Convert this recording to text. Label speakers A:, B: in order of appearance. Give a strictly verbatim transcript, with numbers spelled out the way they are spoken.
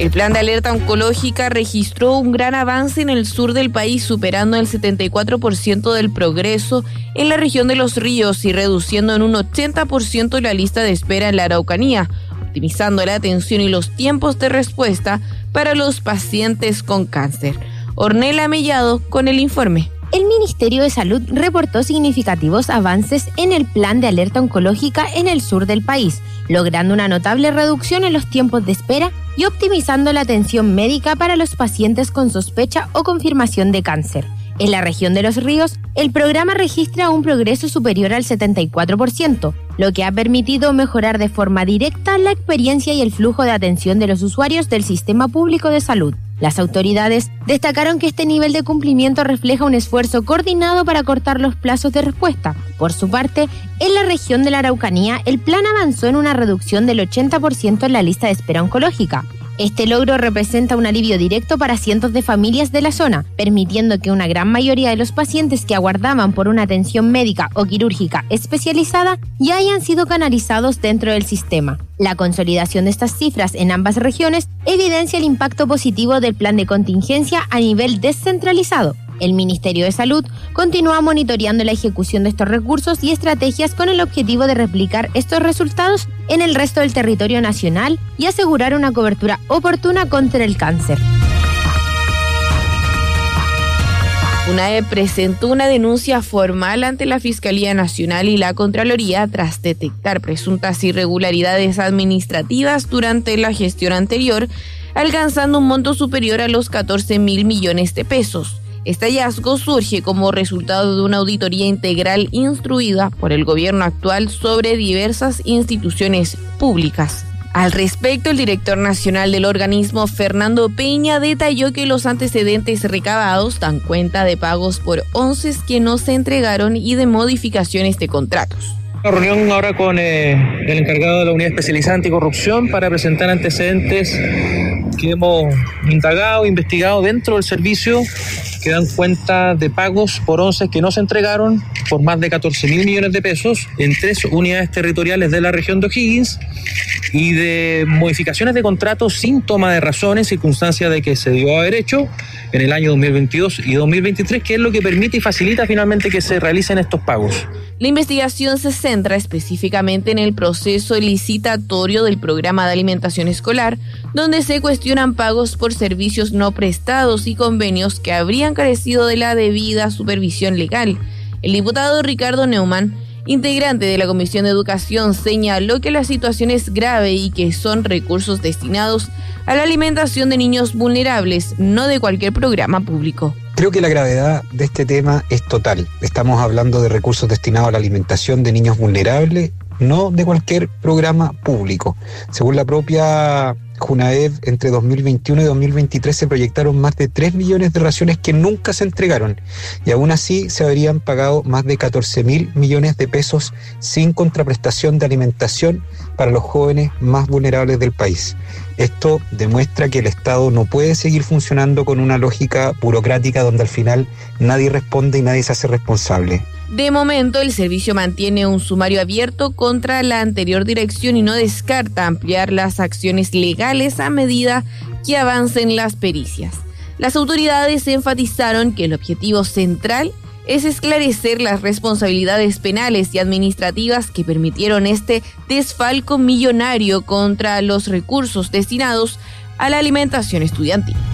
A: El plan de alerta oncológica registró un gran avance en el sur del país, superando el setenta y cuatro por ciento del progreso en la región de Los Ríos y reduciendo en un ochenta por ciento la lista de espera en la Araucanía, optimizando la atención y los tiempos de respuesta para los pacientes con cáncer. Ornella Mellado con el informe.
B: El Ministerio de Salud reportó significativos avances en el plan de alerta oncológica en el sur del país, logrando una notable reducción en los tiempos de espera y optimizando la atención médica para los pacientes con sospecha o confirmación de cáncer. En la región de Los Ríos, el programa registra un progreso superior al setenta y cuatro por ciento, lo que ha permitido mejorar de forma directa la experiencia y el flujo de atención de los usuarios del sistema público de salud. Las autoridades destacaron que este nivel de cumplimiento refleja un esfuerzo coordinado para acortar los plazos de respuesta. Por su parte, en la región de la Araucanía, el plan avanzó en una reducción del ochenta por ciento en la lista de espera oncológica. Este logro representa un alivio directo para cientos de familias de la zona, permitiendo que una gran mayoría de los pacientes que aguardaban por una atención médica o quirúrgica especializada ya hayan sido canalizados dentro del sistema. La consolidación de estas cifras en ambas regiones evidencia el impacto positivo del plan de contingencia a nivel descentralizado. El Ministerio de Salud continúa monitoreando la ejecución de estos recursos y estrategias con el objetivo de replicar estos resultados en el resto del territorio nacional y asegurar una cobertura oportuna contra el cáncer.
A: UNAEP presentó una denuncia formal ante la Fiscalía Nacional y la Contraloría tras detectar presuntas irregularidades administrativas durante la gestión anterior, alcanzando un monto superior a los catorce mil millones de pesos. Este hallazgo surge como resultado de una auditoría integral instruida por el gobierno actual sobre diversas instituciones públicas. Al respecto, el director nacional del organismo, Fernando Peña, detalló que los antecedentes recabados dan cuenta de pagos por onces que no se entregaron y de modificaciones de contratos.
C: Una reunión ahora con eh, el encargado de la Unidad Especializada Anticorrupción para presentar antecedentes que hemos indagado, investigado dentro del servicio, que dan cuenta de pagos por onces que no se entregaron por más de catorce mil millones de pesos en tres unidades territoriales de la región de O'Higgins y de modificaciones de contratos sin toma de razones, circunstancia de que se debió haber hecho en el año dos mil veintidós y dos mil veintitrés, que es lo que permite y facilita finalmente que se realicen estos pagos.
A: La investigación se centra específicamente en el proceso licitatorio del programa de alimentación escolar, donde se cuestionan pagos por servicios no prestados y convenios que habrían carecido de la debida supervisión legal. El diputado Ricardo Neumann, integrante de la Comisión de Educación, señaló que la situación es grave y que son recursos destinados a la alimentación de niños vulnerables, no de cualquier programa público.
D: Creo que la gravedad de este tema es total. Estamos hablando de recursos destinados a la alimentación de niños vulnerables, no de cualquier programa público. Según la propia UNAEP, entre dos mil veintiuno y dos mil veintitrés se proyectaron más de tres millones de raciones que nunca se entregaron, y aún así se habrían pagado más de catorce mil millones de pesos sin contraprestación de alimentación para los jóvenes más vulnerables del país. Esto demuestra que el Estado no puede seguir funcionando con una lógica burocrática donde al final nadie responde y nadie se hace responsable.
A: De momento, el servicio mantiene un sumario abierto contra la anterior dirección y no descarta ampliar las acciones legales a medida que avancen las pericias. Las autoridades enfatizaron que el objetivo central es esclarecer las responsabilidades penales y administrativas que permitieron este desfalco millonario contra los recursos destinados a la alimentación estudiantil.